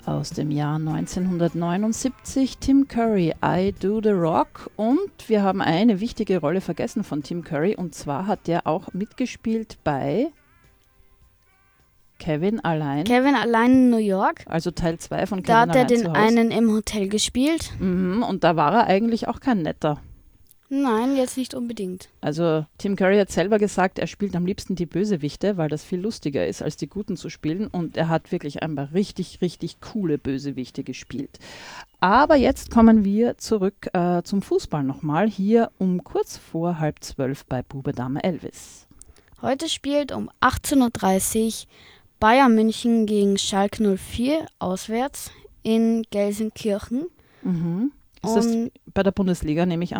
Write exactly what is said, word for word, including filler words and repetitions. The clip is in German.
aus dem Jahr neunzehnhundertneunundsiebzig, Tim Curry, I Do the Rock. Und wir haben eine wichtige Rolle vergessen von Tim Curry, und zwar hat der auch mitgespielt bei Kevin allein. Kevin allein in New York. Also Teil zwei von Kevin Da hat er allein den zu Hause. einen im Hotel gespielt. Mhm, und da war er eigentlich auch kein Netter. Nein, jetzt nicht unbedingt. Also Tim Curry hat selber gesagt, er spielt am liebsten die Bösewichte, weil das viel lustiger ist, als die Guten zu spielen. Und er hat wirklich einmal richtig, richtig coole Bösewichte gespielt. Aber jetzt kommen wir zurück äh, zum Fußball nochmal. Hier um kurz vor halb zwölf bei Bube Dame Elvis. Heute spielt um achtzehn Uhr dreißig Bayern München gegen Schalke null vier auswärts in Gelsenkirchen. Mhm. Ist das bei der Bundesliga, nehme ich an?